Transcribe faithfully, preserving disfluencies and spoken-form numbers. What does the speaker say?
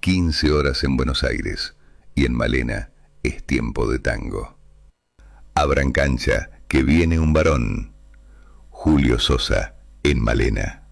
quince horas en Buenos Aires y en Malena es tiempo de tango. Abran cancha, que viene un varón. Julio Sosa, en Malena.